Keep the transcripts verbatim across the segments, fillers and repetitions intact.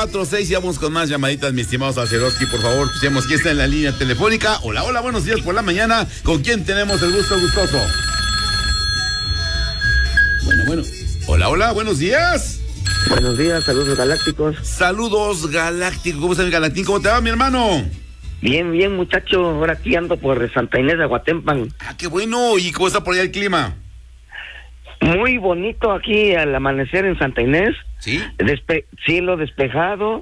cuatro seis y vamos con más llamaditas, mi estimado Salceroski, por favor, escuchemos quién está en la línea telefónica. Hola, hola, buenos días por la mañana. ¿Con quién tenemos el gusto gustoso? Bueno, bueno. Hola, hola, buenos días. Buenos días, saludos galácticos. Saludos galácticos, ¿cómo está mi Galáctico? ¿Cómo te va, mi hermano? Bien, bien, muchacho, ahora aquí ando por Santa Inés de Aguatempan. Ah, qué bueno, ¿y cómo está por allá el clima? Muy bonito aquí al amanecer en Santa Inés. ¿Sí? Despe- cielo despejado.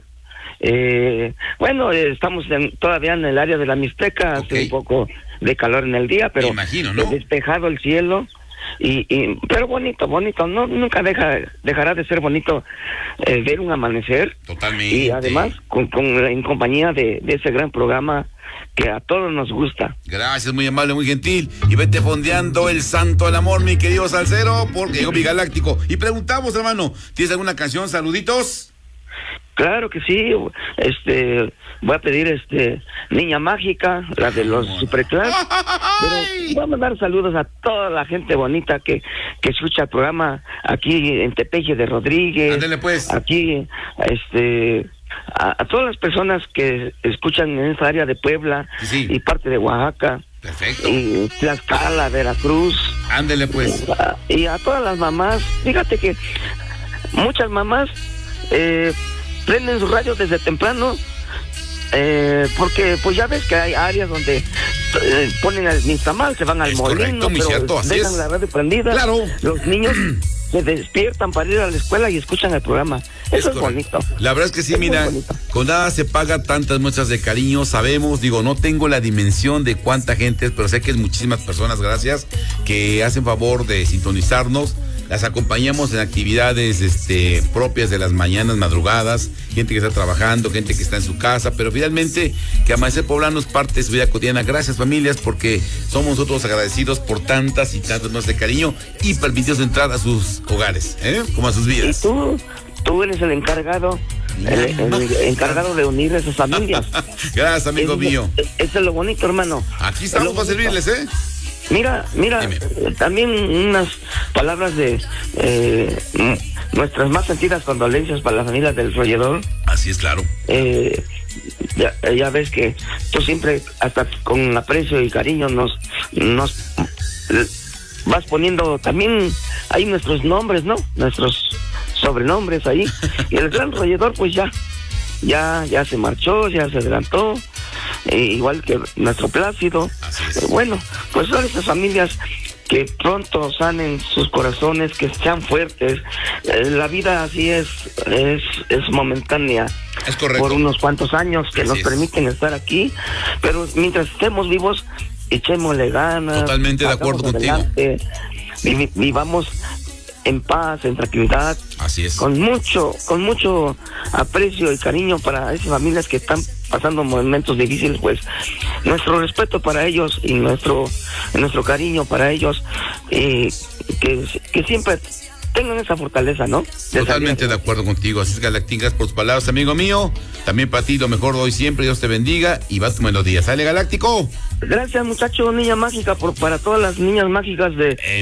Eh, bueno, eh, estamos en, todavía en el área de la Mixteca, Okay. hace un poco de calor en el día, pero Me imagino, ¿no? despejado el cielo. Y, y pero bonito, bonito, no nunca deja dejará de ser bonito eh, ver un amanecer. Totalmente. Y además con, con en compañía de, de ese gran programa que a todos nos gusta. Gracias, muy amable, muy gentil. Y vete fondeando el santo al amor, mi querido Salcero, porque llegó mi Galáctico. Y preguntamos, hermano, ¿tienes alguna canción? Saluditos. Claro que sí, este, voy a pedir este Niña Mágica, la de los Superclass, pero vamos a dar saludos a toda la gente bonita que, que escucha el programa aquí en Tepeji de Rodríguez. Ándale pues. Aquí, este, a, a todas las personas que escuchan en esa área de Puebla Sí. y parte de Oaxaca. Perfecto. Y Tlaxcala, Veracruz. Ándele pues. A- Y a todas las mamás, fíjate que muchas mamás eh, prenden su radio desde temprano, eh, porque pues ya ves que hay áreas donde eh, ponen el nixtamal, se van al Es molino, correcto, mi pero cierto, así dejan es. la radio prendida. Claro. Los niños se despiertan para ir a la escuela y escuchan el programa. Eso es, correcto. bonito. La verdad es que sí, Es muy mira, bonito. con nada se paga tantas muestras de cariño, sabemos, digo, no tengo la dimensión de cuánta gente es, pero sé que es muchísimas personas, gracias, que hacen favor de sintonizarnos. Las acompañamos en actividades este, propias de las mañanas, madrugadas, gente que está trabajando, gente que está en su casa, pero finalmente que Amanecer Poblano es parte de su vida cotidiana. Gracias, familias, porque somos nosotros agradecidos por tantas y tantas muestras de cariño y permitidos entrar a sus hogares, ¿eh? Como a sus Y vidas. tú, tú eres el encargado, el, el encargado de unir a esas familias. Gracias, amigo Eso- mío. Eso es lo bonito, hermano. Aquí Es estamos lo para bonito. servirles, ¿eh? Mira, mira, Dime. eh, también unas palabras de eh, m- nuestras más sentidas condolencias para las familias del Rolledor. Así es, claro. Eh, ya, ya ves que tú siempre, hasta con aprecio y cariño, nos, nos eh, vas poniendo también ahí nuestros nombres, ¿no? Nuestros sobrenombres ahí. Y el gran Rolledor, pues ya, ya, ya se marchó, ya se adelantó. Eh, igual que nuestro Plácido. Así es. Pero bueno, pues son estas familias que pronto sanen sus corazones, que sean fuertes. Eh, la vida así es, es, es momentánea. Es correcto. Por unos cuantos años que Así nos es. permiten estar aquí, pero mientras estemos vivos, echémosle ganas. Totalmente de acuerdo salgamos contigo. adelante, vivi- vivamos en paz, en tranquilidad, Así es. con mucho, con mucho aprecio y cariño para esas familias que están pasando momentos difíciles. Pues nuestro respeto para ellos y nuestro nuestro cariño para ellos, y que, que siempre tengan esa fortaleza, ¿no? De Totalmente salir. de acuerdo contigo. Así es, Galácticas, por tus palabras, amigo mío. También para ti lo mejor hoy siempre. Dios te bendiga y va tu melodía. ¿Sale, Galáctico? Gracias, muchacho, niña mágica, por para todas las niñas mágicas de